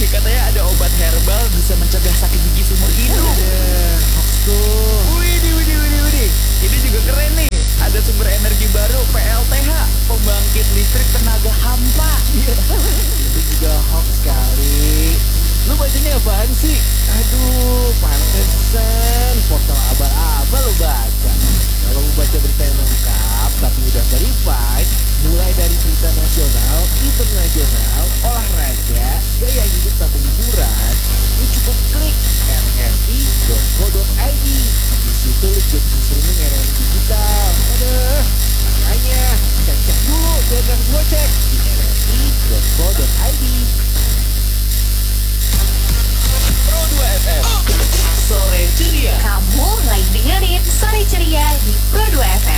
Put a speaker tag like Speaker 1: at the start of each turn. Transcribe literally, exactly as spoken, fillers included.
Speaker 1: Katanya ada obat herbal bisa mencegah sakit gigi seumur hidup.
Speaker 2: Ada hoax tuh.
Speaker 1: Widih, widih, widih, widih. Ini juga keren nih. Ada sumber energi baru P L T H, pembangkit listrik tenaga hampa.
Speaker 2: Itu juga hoax kali. Lu bacanya apaan sih? Aduh, pantesan portal abal-abal lu baca. Kalau mau baca berita yang lengkap tapi udah verified, mulai dari berita nasional, internasional, olahraga, gaya hidup sampai hiburan, lu cukup klik r r i dot co dot i d. Di situ lu juga bisa streaming R R I digital. Aduh, makanya cek-cek dulu jangan gua cek di r r i dot co dot i d.
Speaker 1: Pro dua F M. Sore ceria.
Speaker 3: Kamu lagi dengerin Sore Ceria di Pro dua F M.